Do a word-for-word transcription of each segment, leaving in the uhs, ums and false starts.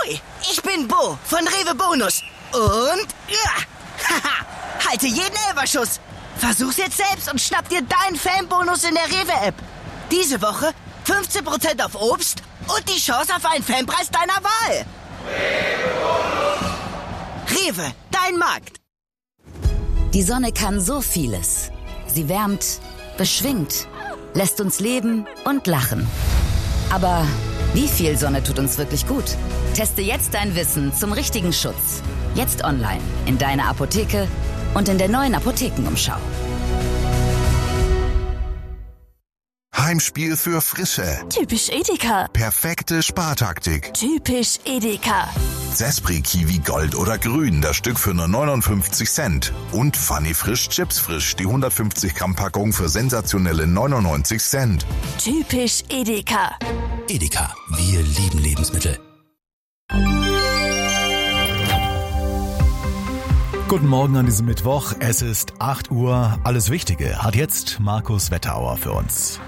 Hi, ich bin Bo von Rewe Bonus. Und, ja, haha, halte jeden Elferschuss. Versuch's jetzt selbst und schnapp dir deinen Fanbonus in der Rewe-App. Diese Woche fünfzehn Prozent auf Obst und die Chance auf einen Fanpreis deiner Wahl. Rewe, dein Markt. Die Sonne kann so vieles. Sie wärmt, beschwingt, lässt uns leben und lachen. Aber wie viel Sonne tut uns wirklich gut? Teste jetzt dein Wissen zum richtigen Schutz. Jetzt online, in deiner Apotheke und in der neuen Apothekenumschau. Heimspiel für Frische. Typisch Edeka. Perfekte Spartaktik. Typisch Edeka. Zespri Kiwi Gold oder Grün, das Stück für nur neunundfünfzig Cent. Und Funny Frisch Chips Frisch, die hundertfünfzig Gramm Packung für sensationelle neunundneunzig Cent. Typisch Edeka. Edeka, wir lieben Lebensmittel. Guten Morgen an diesem Mittwoch. Es ist acht Uhr. Alles Wichtige hat jetzt Markus Wetterauer für uns.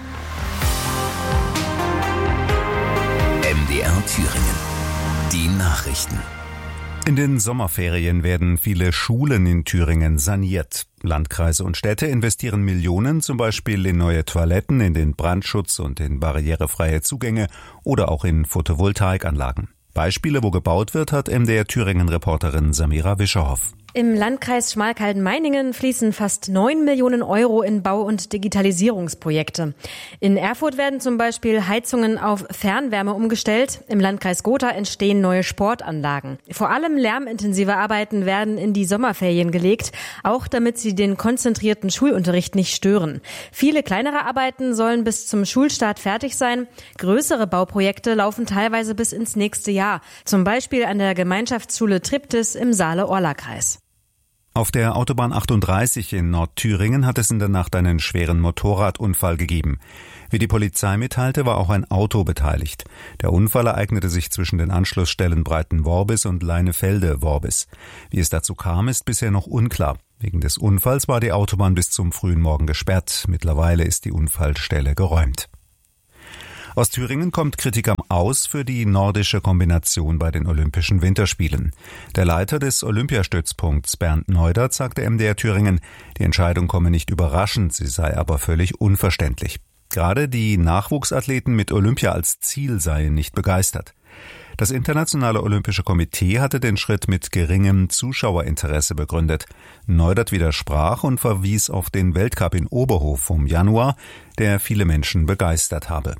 M D R Thüringen. Die Nachrichten. In den Sommerferien werden viele Schulen in Thüringen saniert. Landkreise und Städte investieren Millionen, zum Beispiel in neue Toiletten, in den Brandschutz und in barrierefreie Zugänge oder auch in Photovoltaikanlagen. Beispiele, wo gebaut wird, hat M D R Thüringen-Reporterin Samira Wischerhoff. Im Landkreis Schmalkalden-Meiningen fließen fast neun Millionen Euro in Bau- und Digitalisierungsprojekte. In Erfurt werden zum Beispiel Heizungen auf Fernwärme umgestellt. Im Landkreis Gotha entstehen neue Sportanlagen. Vor allem lärmintensive Arbeiten werden in die Sommerferien gelegt, auch damit sie den konzentrierten Schulunterricht nicht stören. Viele kleinere Arbeiten sollen bis zum Schulstart fertig sein. Größere Bauprojekte laufen teilweise bis ins nächste Jahr. Zum Beispiel an der Gemeinschaftsschule Triptis im Saale-Orla-Kreis. Auf der Autobahn achtunddreißig in Nordthüringen hat es in der Nacht einen schweren Motorradunfall gegeben. Wie die Polizei mitteilte, war auch ein Auto beteiligt. Der Unfall ereignete sich zwischen den Anschlussstellen Breitenworbis und Leinefelde-Worbis. Wie es dazu kam, ist bisher noch unklar. Wegen des Unfalls war die Autobahn bis zum frühen Morgen gesperrt. Mittlerweile ist die Unfallstelle geräumt. Aus Thüringen kommt Kritik am Aus für die nordische Kombination bei den Olympischen Winterspielen. Der Leiter des Olympiastützpunkts Bernd Neudert sagte M D R Thüringen, die Entscheidung komme nicht überraschend, sie sei aber völlig unverständlich. Gerade die Nachwuchsathleten mit Olympia als Ziel seien nicht begeistert. Das Internationale Olympische Komitee hatte den Schritt mit geringem Zuschauerinteresse begründet. Neudert widersprach und verwies auf den Weltcup in Oberhof vom Januar, der viele Menschen begeistert habe.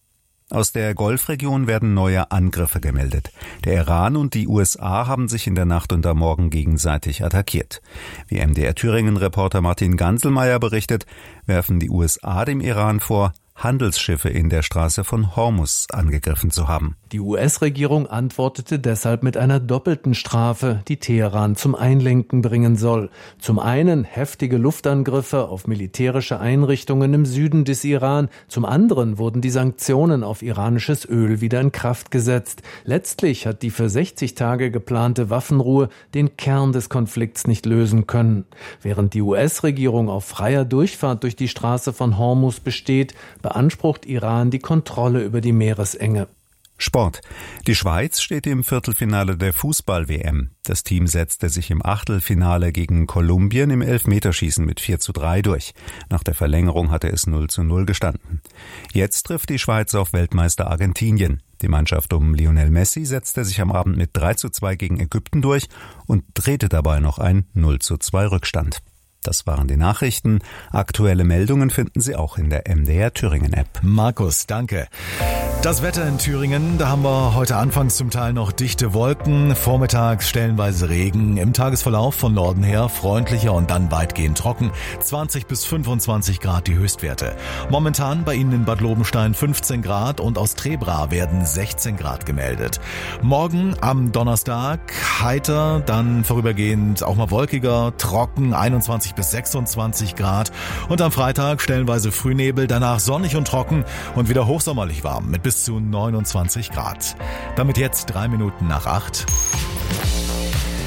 Aus der Golfregion werden neue Angriffe gemeldet. Der Iran und die U S A haben sich in der Nacht und am Morgen gegenseitig attackiert. Wie M D R Thüringen-Reporter Martin Ganselmeier berichtet, werfen die U S A dem Iran vor, Handelsschiffe in der Straße von Hormuz angegriffen zu haben. Die U S-Regierung antwortete deshalb mit einer doppelten Strafe, die Teheran zum Einlenken bringen soll. Zum einen heftige Luftangriffe auf militärische Einrichtungen im Süden des Iran, zum anderen wurden die Sanktionen auf iranisches Öl wieder in Kraft gesetzt. Letztlich hat die für sechzig Tage geplante Waffenruhe den Kern des Konflikts nicht lösen können. Während die U S-Regierung auf freier Durchfahrt durch die Straße von Hormuz besteht, beansprucht Iran die Kontrolle über die Meeresenge. Sport. Die Schweiz steht im Viertelfinale der Fußball-W M. Das Team setzte sich im Achtelfinale gegen Kolumbien im Elfmeterschießen mit vier zu drei durch. Nach der Verlängerung hatte es null zu null gestanden. Jetzt trifft die Schweiz auf Weltmeister Argentinien. Die Mannschaft um Lionel Messi setzte sich am Abend mit drei zu zwei gegen Ägypten durch und drehte dabei noch ein null zu zwei Rückstand. Das waren die Nachrichten. Aktuelle Meldungen finden Sie auch in der M D R Thüringen App. Markus, danke. Das Wetter in Thüringen, da haben wir heute anfangs zum Teil noch dichte Wolken, vormittags stellenweise Regen, im Tagesverlauf von Norden her freundlicher und dann weitgehend trocken, zwanzig bis fünfundzwanzig Grad die Höchstwerte. Momentan bei Ihnen in Bad Lobenstein fünfzehn Grad und aus Trebra werden sechzehn Grad gemeldet. Morgen am Donnerstag heiter, dann vorübergehend auch mal wolkiger, trocken, einundzwanzig bis sechsundzwanzig Grad und am Freitag stellenweise Frühnebel, danach sonnig und trocken und wieder hochsommerlich warm mit bis zu neunundzwanzig Grad. Damit jetzt drei Minuten nach acht.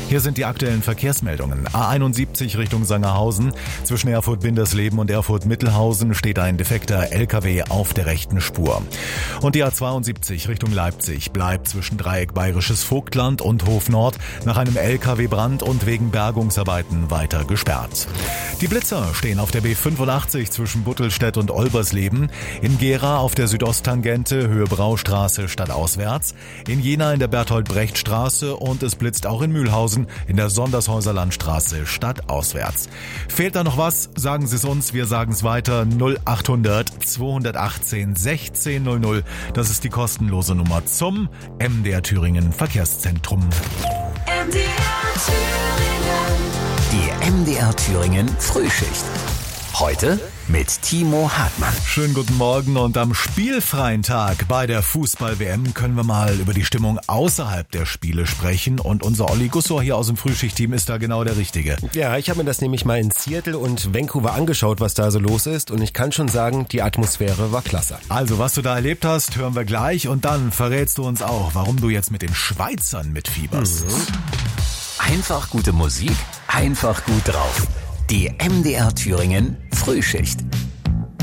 Hier sind die aktuellen Verkehrsmeldungen. A einundsiebzig Richtung Sangerhausen. Zwischen Erfurt-Bindersleben und Erfurt-Mittelhausen steht ein defekter L K W auf der rechten Spur. Und die A zweiundsiebzig Richtung Leipzig bleibt zwischen Dreieck Bayerisches Vogtland und Hof Nord nach einem L K W-Brand und wegen Bergungsarbeiten weiter gesperrt. Die Blitzer stehen auf der B fünfundachtzig zwischen Buttelstedt und Olbersleben, in Gera auf der Südosttangente Höhe Braustraße stadtauswärts, in Jena in der Berthold-Brecht-Straße und es blitzt auch in Mühlhausen in der Sondershäuser Landstraße stadtauswärts. Fehlt da noch was? Sagen Sie es uns, wir sagen es weiter. null achthundert zweihundertachtzehn sechzehn null null. Das ist die kostenlose Nummer zum M D R Thüringen Verkehrszentrum. M D R Thüringen. Die M D R Thüringen Frühschicht. Heute mit Timo Hartmann. Schönen guten Morgen und am spielfreien Tag bei der Fußball-W M können wir mal über die Stimmung außerhalb der Spiele sprechen und unser Olli Gussor hier aus dem Frühschicht-Team ist da genau der Richtige. Ja, ich habe mir das nämlich mal in Seattle und Vancouver angeschaut, was da so los ist und ich kann schon sagen, die Atmosphäre war klasse. Also, was du da erlebt hast, hören wir gleich und dann verrätst du uns auch, warum du jetzt mit den Schweizern mitfieberst. Mhm. Einfach gute Musik, einfach gut drauf. Die M D R Thüringen Frühschicht.